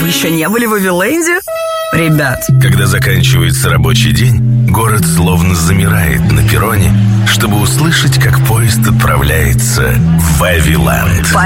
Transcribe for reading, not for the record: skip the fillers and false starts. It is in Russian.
Вы еще не были в Вавиленде? Ребят. Когда заканчивается рабочий день, город словно замирает на перроне, чтобы услышать, как поезд отправляется в Вавиленд.